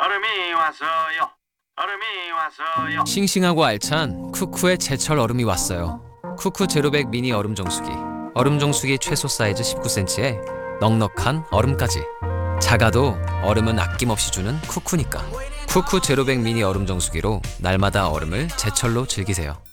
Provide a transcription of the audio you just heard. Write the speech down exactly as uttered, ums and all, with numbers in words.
얼음이 왔어요. 얼음이 왔어요. 싱싱하고 알찬 쿠쿠의 제철 얼음이 왔어요. 쿠쿠 제로백 미니 얼음 정수기. 얼음 정수기 최소 사이즈 십구 센티미터에 넉넉한 얼음까지. 작아도 얼음은 아낌없이 주는 쿠쿠니까. 쿠쿠 제로백 미니 얼음 정수기로 날마다 얼음을 제철로 즐기세요.